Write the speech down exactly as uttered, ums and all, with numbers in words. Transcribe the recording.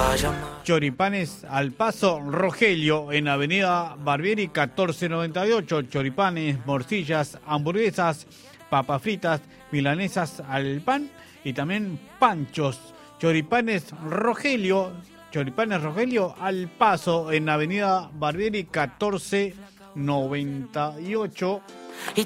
Choripanes al Paso Rogelio en Avenida Barbieri catorce noventa y ocho. Choripanes, morcillas, hamburguesas, papas fritas, milanesas al pan y también panchos. Choripanes Rogelio, Choripanes Rogelio al Paso en Avenida Barbieri catorce noventa y ocho.